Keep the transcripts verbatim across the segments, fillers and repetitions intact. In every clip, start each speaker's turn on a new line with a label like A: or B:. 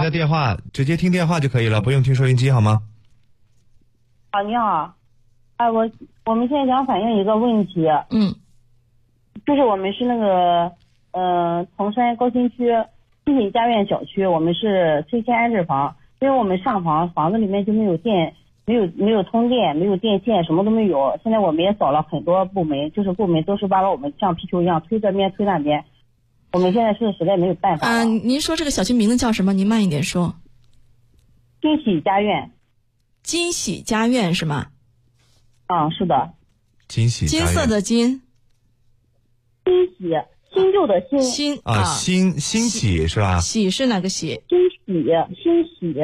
A: 的电话，直接听电话就可以了，不用听收音机好吗？
B: 啊，你好，啊，我我们现在想反映一个问题，
C: 嗯，
B: 就是我们是那个呃铜山高新区新喜家苑小区，我们是拆迁安置房，因为我们上房房子里面就没有电，没有没有通电，没有电线，什么都没有。现在我们也找了很多部门，就是部门都是把我们像皮球一样推这边推那边。我们现在是实在没有办法了。
C: 啊，您说这个小区名字叫什么？您慢一点说。
B: 新喜家苑。
C: 金喜家苑是吗？
B: 啊，是的。
A: 金喜家苑。
C: 金色的金。
B: 新喜，新旧的新。
C: 新
A: 啊，新新喜是吧？
C: 喜是哪个喜？
B: 新喜，新喜。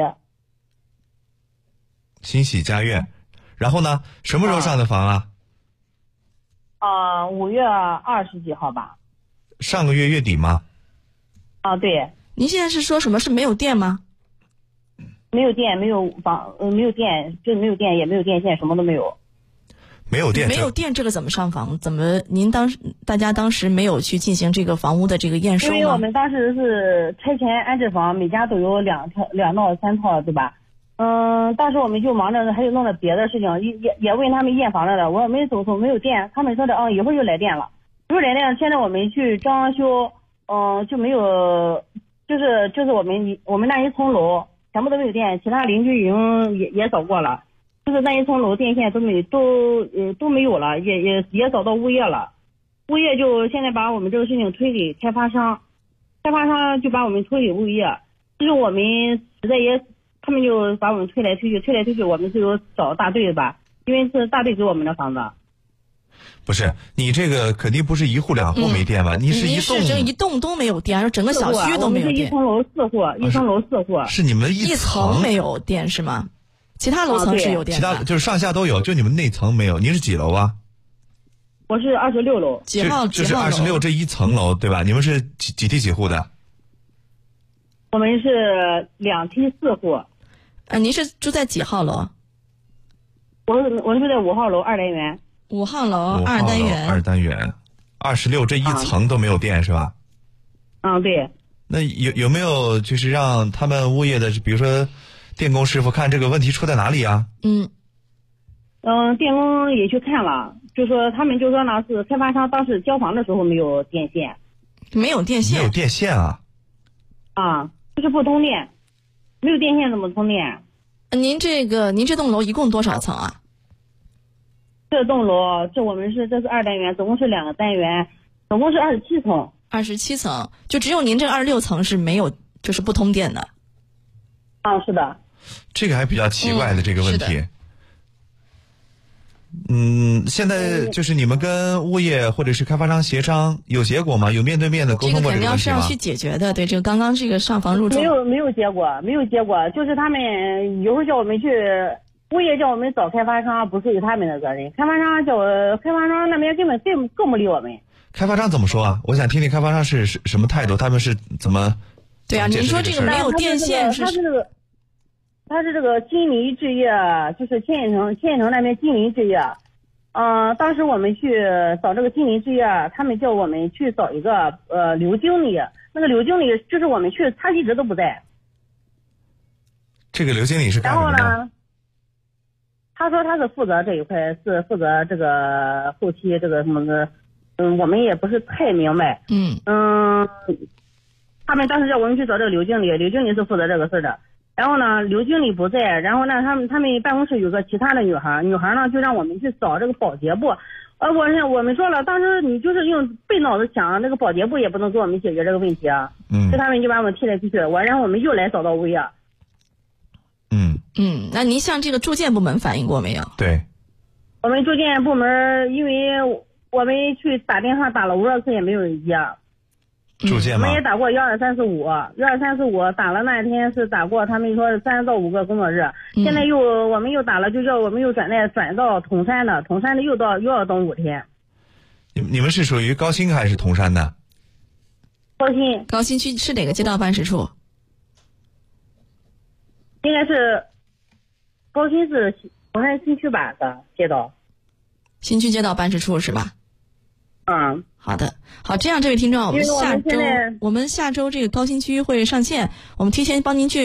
A: 新喜家苑，然后呢？什么时候上的房啊？
B: 啊，五月二十几号吧。
A: 上个月月底吗？
B: 啊，对。
C: 您现在是说什么？是没有电吗？
B: 没有电，没有房，呃，没有电，就没有电，也没有电线，什么都没有。
A: 没有电，
C: 没有电，这个怎么上房？怎么您当时大家当时没有去进行这个房屋的这个验收吗？
B: 因为我们当时是拆迁安置房，每家都有两套、两套、三套，对吧？嗯，当时我们就忙着，还有弄着别的事情，也也也问他们验房了的。我没走走，没有电，他们说的，嗯，一会儿就来电了，一会儿来电了。现在我们去装修，嗯，就没有，就是就是我们我们那一层楼全部都没有电，其他邻居已经也也找过了，就是那一层楼电线都没都呃都没有了，也也也找到物业了，物业就现在把我们这个事情推给开发商，开发商就把我们推给物业，就是我们实在也。他们就把我们推来推去，推来推去，我们就有找大队吧，因为是大队给我们的房子。
A: 不是，你这个肯定不是一户两户没电吧？
C: 嗯、
A: 你是一栋，
C: 你是一栋都没有电，整个小区都没有电。
B: 我们是一层楼四户，一层楼四户。
A: 是你们
C: 一
A: 一
C: 层没有电是吗？其他楼层是有电的。
A: 其他就是上下都有，就你们那层没有。您是几楼啊？
B: 我是二十六楼。
C: 几号？
A: 这是二十六这一层楼对吧？你们是几几梯几户的？
B: 我们是两梯四户。
C: 啊，您是住在几号楼？
B: 我是我住在五号楼二单元。
C: 五号楼二单元。
A: 二单元，二十六这一层都没有电、啊、是吧？
B: 嗯，对。
A: 那有有没有就是让他们物业的，比如说电工师傅看这个问题出在哪里啊？
C: 嗯。
B: 嗯，电工也去看了，就说他们就说呢是开发商当时交房的时候没有电线。
C: 没有电线。
A: 没有电线啊？
B: 啊，就是不通电。没有电线怎么通电？
C: 您这个，您这栋楼一共多少层啊？
B: 这栋楼，这我们是这是二单元，总共是两个单元，总共是二十七层。
C: 二十七层，就只有您这二十六层是没有，就是不通电的。
B: 啊，是的。
A: 这个还比较奇怪的、嗯、这个问题。嗯，现在就是你们跟物业或者是开发商协商有结果吗？有面对面的沟通过这个问题吗？
C: 这个肯定是要去解决的。对，这个刚刚这个上房入住
B: 没有没有结果，没有结果，就是他们以后叫我们去，物业叫我们找开发商，不属于他们的责任。开发商叫我，开发商那边根本更更不理我们。
A: 开发商怎么说啊？我想听听开发商是是什么态度，他们是怎么？
C: 对啊，您说这个没有电线是？
B: 他是这个，他是这个金陵置业，就是千叶城，千叶城那边金陵置业。嗯、呃，当时我们去找这个金陵置业，他们叫我们去找一个呃刘经理，那个刘经理就是我们去，他一直都不在。
A: 这个刘经理是干什么的？
B: 然后呢，他说他是负责这一块，是负责这个后期这个什么的，嗯，我们也不是太明白。
C: 嗯
B: 嗯，他们当时叫我们去找这个刘经理，刘经理是负责这个事的。然后呢，刘经理不在，然后呢，他们他们办公室有个其他的女孩，女孩呢就让我们去找这个保洁部，呃，我我们说了，当时你就是用背脑子想，那个保洁部也不能给我们解决这个问题啊，
A: 嗯，
B: 所以他们就把我们踢来踢去，我然后我们又来找到物业，
A: 嗯
C: 嗯，那您向这个住建部门反映过没有？
A: 对，
B: 我们住建部门，因为我们去打电话打了五十次也没有人接。
A: 住建吗？
B: 我们也打过幺二三四五，幺二三四五打了那天是打过，他们说是三到五个工作日，
C: 嗯、
B: 现在又我们又打了，就叫我们又转来转到铜山的，铜山的又到又要等五天。
A: 你你们是属于高新还是铜山的？
B: 高新。
C: 高新区是哪个街道办事处？
B: 应该是高新是铜山新区吧的街道。
C: 新区街道办事处是吧？
B: 嗯，
C: 好的，好，这样这位听众，我们下周
B: 我们,
C: 我们下周这个高新区会上线，我们提前帮您去。